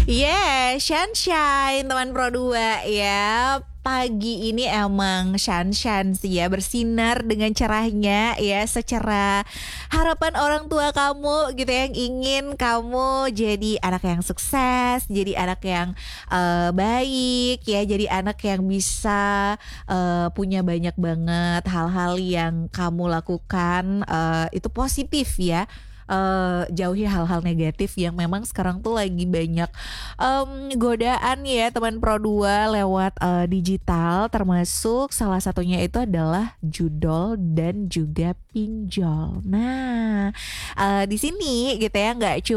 Yeah, sunshine teman Pro 2 ya. Pagi ini emang sunshine sih ya, bersinar dengan cerahnya ya, secara harapan orang tua kamu gitu yang ingin kamu jadi anak yang sukses, jadi anak yang baik ya, jadi anak yang bisa punya banyak banget hal-hal yang kamu lakukan itu positif ya. Jauhi hal-hal negatif yang memang sekarang tuh lagi banyak godaan ya teman Pro 2 lewat digital, termasuk salah satunya itu adalah judol dan juga pinjol. Nah, di sini gitu ya nggak